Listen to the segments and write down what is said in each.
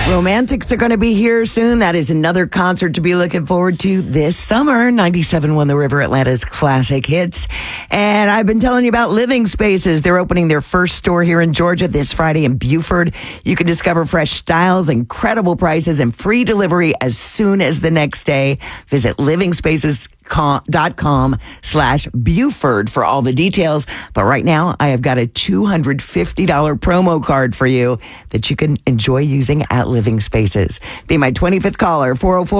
Romantics are going to be here soon. That is another concert to be looking forward to this summer. 97.1 The River, Atlanta's classic hits. And I've been telling you about Living Spaces. They're opening their first store here in Georgia this Friday in Buford. You can discover fresh styles, incredible prices, and free delivery as soon as the next day. Visit livingspaces.com/Buford for all the details. But right now, I have got a $250 promo card for you that you can enjoy using at Living Spaces. Be my 25th caller,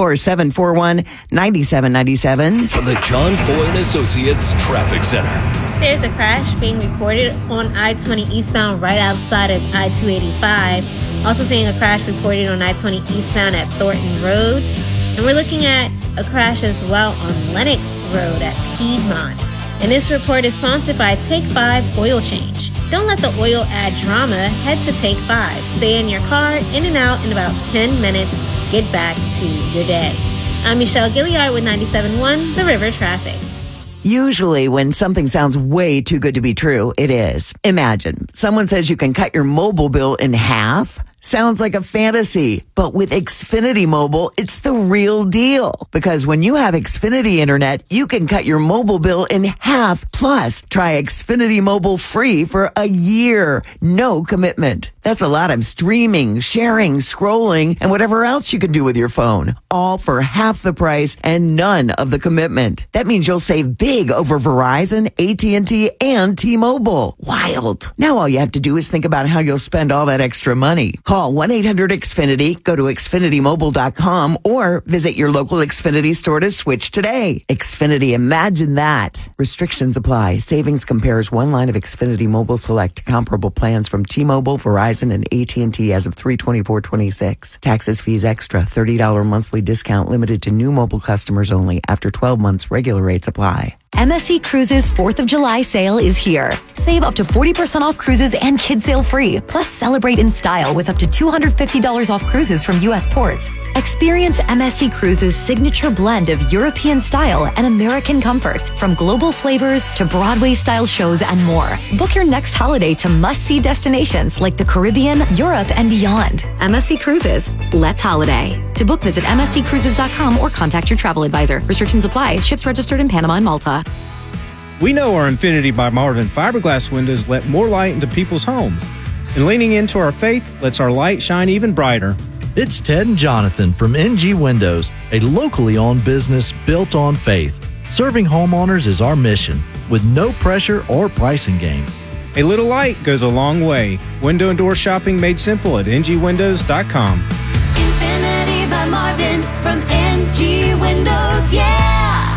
404-741-9797. From the John Foy & Associates Traffic Center. There's a crash being reported on I-20 eastbound right outside of I-285. Also seeing a crash reported on I-20 eastbound at Thornton Road. And we're looking at a crash as well on Lennox Road at Piedmont. And this report is sponsored by Take 5 Oil Change. Don't let the oil add drama. Head to Take 5. Stay in your car, in and out in about 10 minutes. Get back to your day. I'm Michelle Gilliard with 97.1 The River Traffic. Usually when something sounds way too good to be true, it is. Imagine someone says you can cut your mobile bill in half. Sounds like a fantasy, but with Xfinity Mobile, it's the real deal. Because when you have Xfinity Internet, you can cut your mobile bill in half. Plus, try Xfinity Mobile free for a year. No commitment. That's a lot of streaming, sharing, scrolling, and whatever else you can do with your phone. All for half the price and none of the commitment. That means you'll save big over Verizon, AT&T, and T-Mobile. Wild. Now all you have to do is think about how you'll spend all that extra money. Call 1-800-XFINITY, go to XfinityMobile.com, or visit your local Xfinity store to switch today. Xfinity, imagine that. Restrictions apply. Savings compares one line of Xfinity Mobile Select comparable plans from T-Mobile, Verizon, and AT&T as of 3/24/26. Taxes, fees extra. $30 monthly discount limited to new mobile customers only. After 12 months, regular rates apply. MSC Cruises 4th of July sale is here. Save up to 40% off cruises and kids sail free. Plus celebrate in style with up to $250 off cruises from U.S. ports. Experience MSC Cruises' signature blend of European style and American comfort, from global flavors to Broadway-style shows and more. Book your next holiday to must-see destinations like the Caribbean, Europe, and beyond. MSC Cruises. Let's holiday. To book, visit msccruises.com or contact your travel advisor. Restrictions apply. Ships registered in Panama and Malta. We know our Infinity by Marvin fiberglass windows let more light into people's homes. And leaning into our faith lets our light shine even brighter. It's Ted and Jonathan from NG Windows, a locally owned business built on faith. Serving homeowners is our mission, with no pressure or pricing games. A little light goes a long way. Window and door shopping made simple at ngwindows.com. Infinity by Marvin from NG Windows, yeah!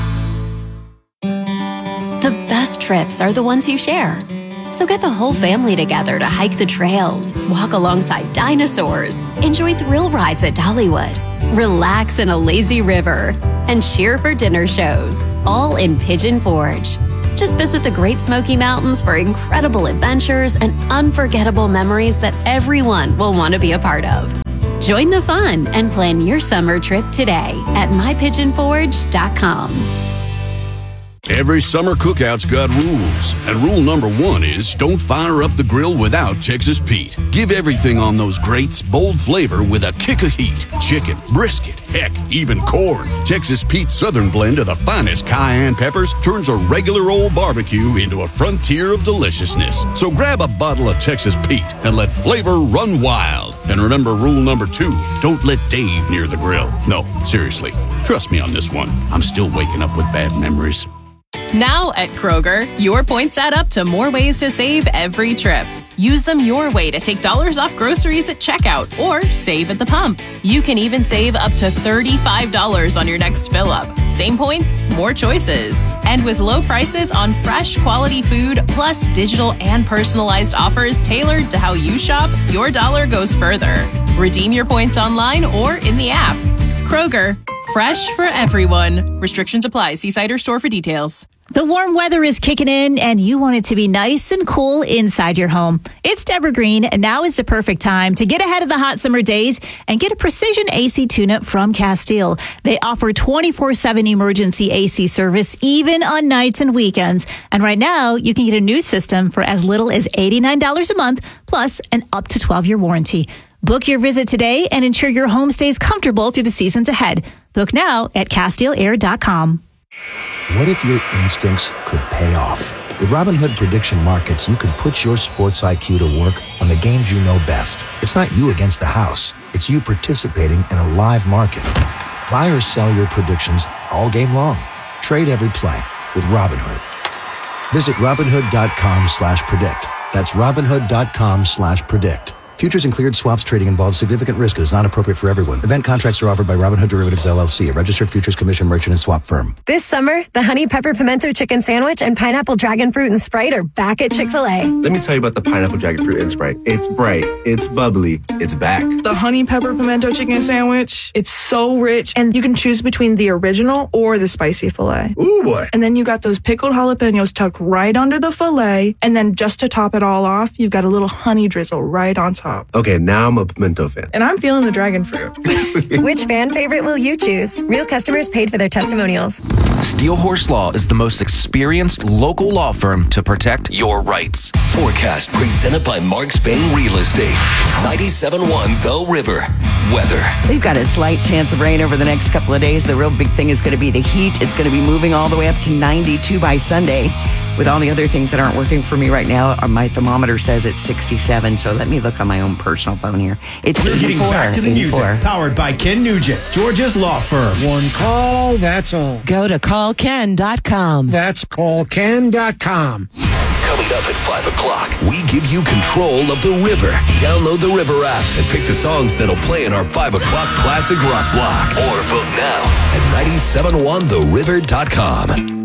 The best trips are the ones you share. So get the whole family together to hike the trails, walk alongside dinosaurs, enjoy thrill rides at Dollywood, relax in a lazy river, and cheer for dinner shows, all in Pigeon Forge. Just visit the Great Smoky Mountains for incredible adventures and unforgettable memories that everyone will want to be a part of. Join the fun and plan your summer trip today at mypigeonforge.com. Every summer cookout's got rules, and rule number 1 is don't fire up the grill without Texas Pete. Give everything on those grates bold flavor with a kick of heat. Chicken, brisket, heck, even corn. Texas Pete's Southern blend of the finest cayenne peppers turns a regular old barbecue into a frontier of deliciousness. So grab a bottle of Texas Pete and let flavor run wild. And remember rule number 2, don't let Dave near the grill. No, seriously, trust me on this one. I'm still waking up with bad memories. Now at Kroger, your points add up to more ways to save every trip. Use them your way to take dollars off groceries at checkout or save at the pump. You can even save up to $35 on your next fill up. Same points, more choices. And with low prices on fresh, quality food, plus digital and personalized offers tailored to how you shop, your dollar goes further. Redeem your points online or in the app. Kroger, fresh for everyone. Restrictions apply. See site or store for details. The warm weather is kicking in, and you want it to be nice and cool inside your home. It's Deborah Green, and now is the perfect time to get ahead of the hot summer days and get a precision AC tune-up from Castile. They offer 24/7 emergency AC service, even on nights and weekends. And right now, you can get a new system for as little as $89 a month, plus an up to 12-year warranty. Book your visit today and ensure your home stays comfortable through the seasons ahead. Book now at CastileAir.com. What if your instincts could pay off? With Robinhood Prediction Markets, you could put your sports IQ to work on the games you know best. It's not you against the house. It's you participating in a live market. Buy or sell your predictions all game long. Trade every play with Robinhood. Visit Robinhood.com/predict. That's Robinhood.com/predict. Futures and cleared swaps trading involves significant risk and is not appropriate for everyone. Event contracts are offered by Robinhood Derivatives LLC, a registered futures commission merchant and swap firm. This summer, the Honey Pepper Pimento Chicken Sandwich and Pineapple Dragon Fruit and Sprite are back at Chick-fil-A. Let me tell you about the Pineapple Dragon Fruit and Sprite. It's bright, it's bubbly, it's back. The Honey Pepper Pimento Chicken Sandwich, it's so rich, and you can choose between the original or the spicy filet. Ooh, boy. And then you got those pickled jalapenos tucked right under the filet, and then just to top it all off, you've got a little honey drizzle right on top. Okay, now I'm a pimento fan. And I'm feeling the dragon fruit. Which fan favorite will you choose? Real customers paid for their testimonials. Steel Horse Law is the most experienced local law firm to protect your rights. Forecast presented by Mark Spain Real Estate. 97.1 The River. Weather. We've got a slight chance of rain over the next couple of days. The real big thing is going to be the heat. It's going to be moving all the way up to 92 by Sunday. With all the other things that aren't working for me right now, my thermometer says it's 67. So let me look on my own personal phone here. It's We're getting back to the music. Powered by Ken Nugent, Georgia's law firm. One call, that's all. Go to callken.com. That's callken.com. Coming up at 5 o'clock, we give you control of the river. Download the River app and pick the songs that'll play in our 5 o'clock classic rock block. Or vote now at 971theriver.com.